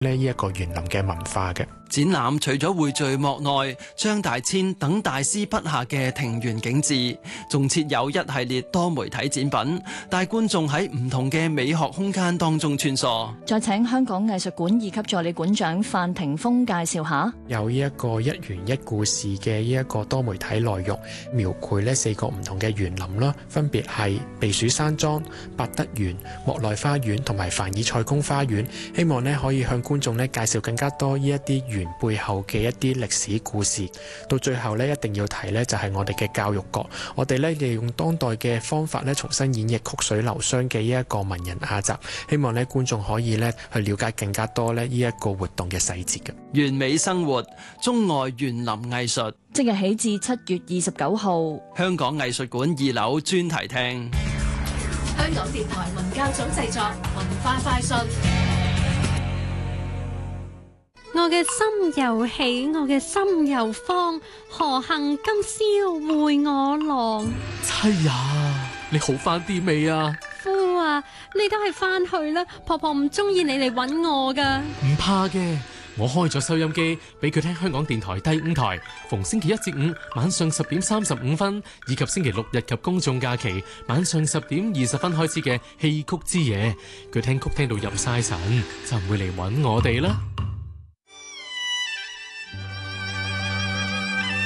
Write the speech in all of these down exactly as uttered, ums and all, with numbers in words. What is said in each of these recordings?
呢一個園林嘅文化嘅。 展覽除咗匯聚莫內、張大千等大師筆下嘅庭園景致，仲設有一系列多媒體展品，帶觀眾喺唔同嘅美學空間當中穿梭。 再請香港藝術館二級助理館長范霆鋒介紹下。 有呢一個一園一故事嘅呢一個多媒體內容，描繪呢四個唔同嘅園林啦，分別係避暑山莊、百德園、莫內花園同埋凡爾賽宮花園。希望呢可以向觀眾呢介紹更加多呢一啲園背後嘅一啲歷史故事。到最後呢，一定要提呢就係我哋嘅教育角，我哋呢利用當代嘅方法呢重新演繹曲水流觴嘅呢一個文人雅集，希望呢觀眾可以呢去了解更加多呢呢一個活動嘅細節嘅。 園美生活，中外園林藝術， 即日起至七月二十九號， 香港藝術館二樓專題廳。 香港電台文教組製作，文化快訊。 我嘅心又喜，我嘅心又慌，何幸今宵會我郎？ 妻呀，你好返啲未啊？ 夫啊，你都係返去啦，婆婆唔中意你嚟搵我噶。 唔怕嘅，我開咗收音機俾佢聽香港電台第五台，逢星期一至五晚上十點三十五分，以及星期六日及公眾假期晚上十點二十分開始嘅戲曲之夜，佢聽曲聽到入晒神，就唔會嚟搵我哋啦。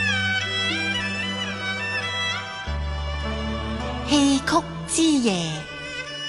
戲曲之夜。